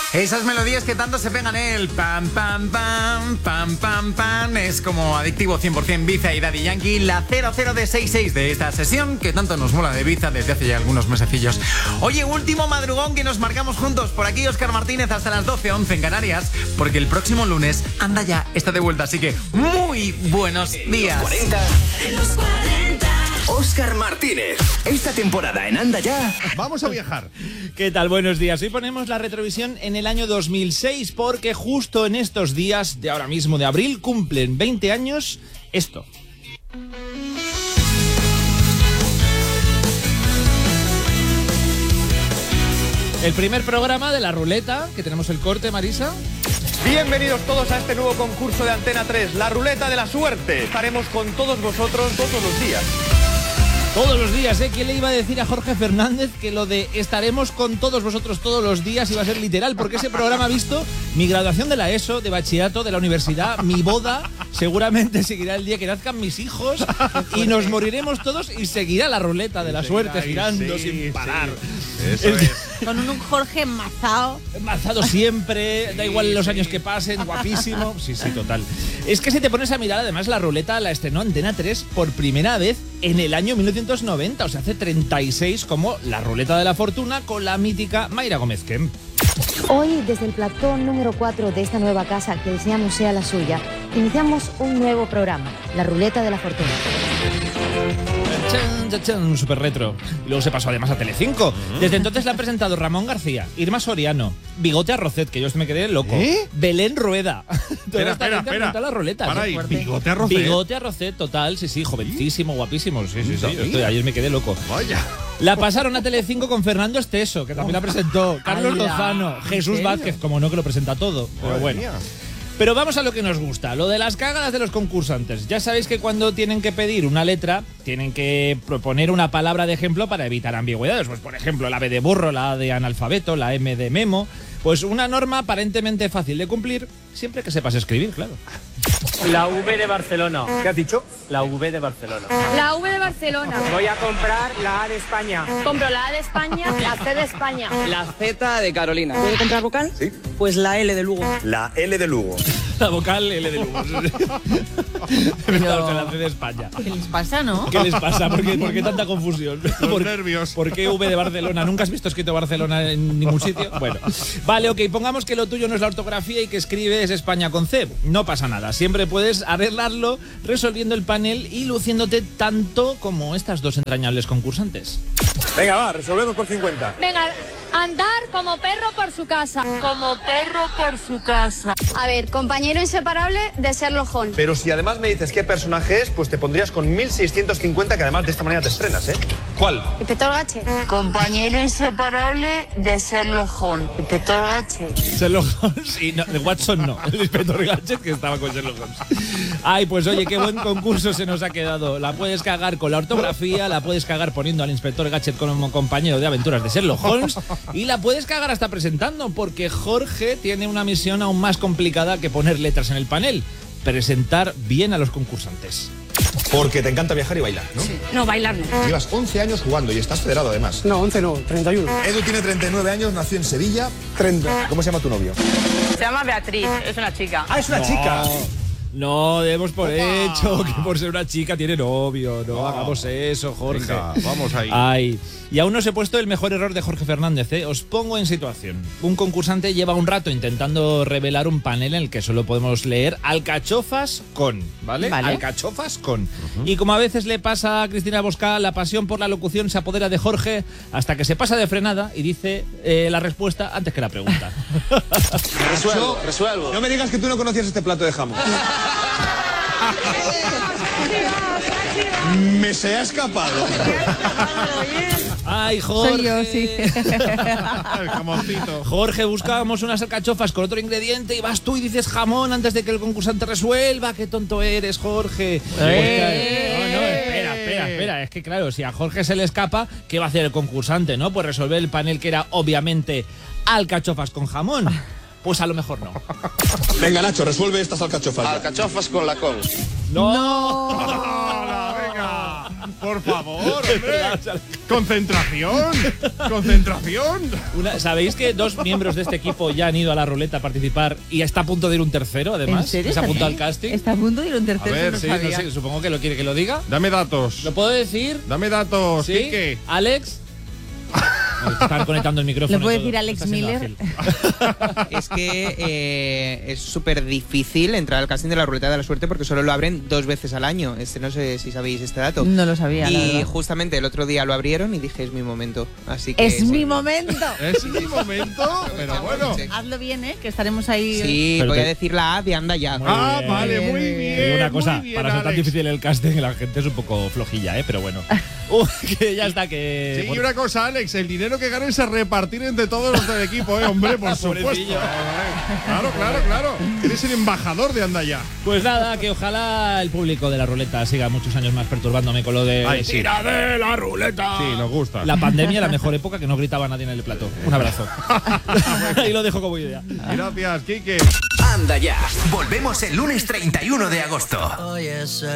Esas melodías que tanto se pegan, el pam, pam, pam, pam, pam, pam. Es como adictivo 100% Ibiza y Daddy Yankee. La 00 de 66 de esta sesión que tanto nos mola de Ibiza desde hace ya algunos mesecillos. Oye, último madrugón que nos marcamos juntos. Por aquí Óscar Martínez hasta las 12:11 en Canarias. Porque el próximo lunes Anda Ya está de vuelta. Así que muy buenos días. En los 40. Óscar Martínez. Esta temporada en Anda Ya. Vamos a viajar. ¿Qué tal? Buenos días. Hoy ponemos la retrovisión en el año 2006 porque justo en estos días de ahora mismo de abril cumplen 20 años esto. El primer programa de la ruleta, que tenemos el corte, Marisa. Bienvenidos todos a este nuevo concurso de Antena 3, la ruleta de la suerte. Estaremos con todos vosotros todos los días. Todos los días, ¿eh? ¿Quién le iba a decir a Jorge Fernández que lo de estaremos con todos vosotros todos los días iba a ser literal? Porque ese programa ha visto mi graduación de la ESO, de bachillerato, de la universidad, mi boda, seguramente seguirá el día que nazcan mis hijos y nos moriremos todos y seguirá la ruleta de la suerte girando sin parar. Eso es. Con un Jorge enmazado. Enmazado siempre, da igual los años que pasen, guapísimo. Sí, total. Es que si te pones a mirar, además la ruleta la estrenó Antena 3 por primera vez en el año 1990, o sea, hace 36, como la ruleta de la fortuna con la mítica Mayra Gómez Kemp. Hoy, desde el platón número 4 de esta nueva casa que deseamos sea la suya, iniciamos un nuevo programa, la ruleta de la fortuna. Super retro. Y luego se pasó además a Telecinco. Desde entonces la han presentado Ramón García, Irma Soriano, Bigote Arrocet, que yo me quedé loco, Belén Rueda. Espera. La ruleta. Para ahí, Bigote Arrocet. Bigote Arrocet, total, sí, jovencísimo, guapísimo. Sí. Ayer me quedé loco. Vaya. La pasaron a Telecinco con Fernando Esteso, que también la presentó, Carlos Lozano, Jesús Vázquez, como no, que lo presenta todo. Pero bueno. Pero vamos a lo que nos gusta, lo de las cagadas de los concursantes. Ya sabéis que cuando tienen que pedir una letra, tienen que proponer una palabra de ejemplo para evitar ambigüedades. Pues por ejemplo, la B de burro, la A de analfabeto, la M de memo. Pues una norma aparentemente fácil de cumplir, siempre que sepas escribir, claro. La V de Barcelona. ¿Qué has dicho? La V de Barcelona. La V de Barcelona. Voy a comprar la A de España. Compro la A de España, la C de España. La Z de Carolina. ¿Puedo comprar vocal? Sí. Pues la L de Lugo. La L de Lugo. La vocal L de Lugo. La C de España. ¿Qué les pasa, no? ¿Qué les pasa? ¿Por qué tanta confusión? Los nervios. ¿Por qué V de Barcelona? ¿Nunca has visto escrito Barcelona en ningún sitio? Bueno, vale, ok, pongamos que lo tuyo no es la ortografía y que escribes España con C. No pasa nada, siempre puedes arreglarlo resolviendo el panel y luciéndote tanto como estas dos entrañables concursantes. Venga, va, resolvemos por 50. Venga, andar como perro por su casa. Como perro por su casa. A ver, compañero inseparable de Sherlock Holmes. Pero si además me dices qué personaje es, pues te pondrías con 1650, que además de esta manera te estrenas, ¿eh? ¿Cuál? Inspector Gadget. Compañero inseparable de Sherlock Holmes. Inspector Gadget. Sherlock Holmes y no, de Watson no, el Inspector Gadget que estaba con Sherlock Holmes. Ay, pues oye, qué buen concurso se nos ha quedado. La puedes cagar con la ortografía, la puedes cagar poniendo al Inspector Gadget como compañero de aventuras de Sherlock Holmes y la puedes cagar hasta presentando, porque Jorge tiene una misión aún más complicada que poner letras en el panel: presentar bien a los concursantes. Porque te encanta viajar y bailar, ¿no? Sí. No, bailar no. Llevas 11 años jugando y estás federado además. No, 11 no, 31. Edu tiene 39 años, nació en Sevilla. 30. ¿Cómo se llama tu novio? Se llama Beatriz, es una chica. Ah, es una chica. No, demos por hecho que por ser una chica tiene novio. No hagamos eso, Jorge. Venga, vamos ahí. Ay. Y aún no os he puesto el mejor error de Jorge Fernández, ¿eh? Os pongo en situación. Un concursante lleva un rato intentando revelar un panel en el que solo podemos leer alcachofas con, ¿vale? Alcachofas con. Y como a veces le pasa a Cristina Bosca, la pasión por la locución se apodera de Jorge hasta que se pasa de frenada y dice la respuesta antes que la pregunta. Resuelvo. No me digas que tú no conocías este plato de jamón. Me se ha escapado. Ay, Jorge. Soy yo, sí. El jamoncito. Jorge, buscábamos unas alcachofas con otro ingrediente y vas tú y dices jamón antes de que el concursante resuelva. Qué tonto eres, Jorge. No, espera. Es que claro, si a Jorge se le escapa, ¿qué va a hacer el concursante, no? Pues resolver el panel que era obviamente alcachofas con jamón. Pues a lo mejor no. Venga, Nacho, resuelve estas alcachofas. Alcachofas con la con. ¡No! Venga. Por favor, hombre. Concentración. Concentración. ¿Sabéis que 2 miembros de este equipo ya han ido a la ruleta a participar y está a punto de ir un tercero, además? ¿En serio? ¿Se ha apuntado al casting? Está a punto de ir un tercero. A ver, no Sí, sabía. no sé, supongo que lo quiere que lo diga. Dame datos. ¿Lo puedo decir? Dame datos, ¿Sí? Quique. Alex. Están conectando el micrófono. ¿Le puedo y todo. decir Alex Está siendo Miller? ágil. Es que es súper difícil entrar al casting de la ruleta de la suerte porque solo lo abren 2 veces al año. No sé si sabéis este dato. No lo sabía. la Y verdad. justamente el otro día lo abrieron y dije, es mi momento. Así que Es mi momento. Es mi momento, pero bueno. Hazlo bien, que estaremos ahí. Sí, Pero voy a te- decir la A de anda ya. Ah, bien. vale, muy Bien, bien. Te digo una muy cosa, bien, para ser tan Alex. difícil el casting, la gente es un poco flojilla, pero bueno. Que ya está, que... Sí, y una cosa, Alex, el dinero que ganen se repartir entre todos los del equipo, hombre, por supuesto. Pobrecillo. Claro. Eres el embajador de Andaya. Pues nada, que ojalá el público de la ruleta siga muchos años más perturbándome con lo de Ay, sí. ¡Tira de la ruleta! Sí, nos gusta. La pandemia, la mejor época que no gritaba nadie en el plató. Un abrazo. Y lo dejo como idea. Gracias, Quique. Anda ya. Volvemos el lunes 31 de agosto.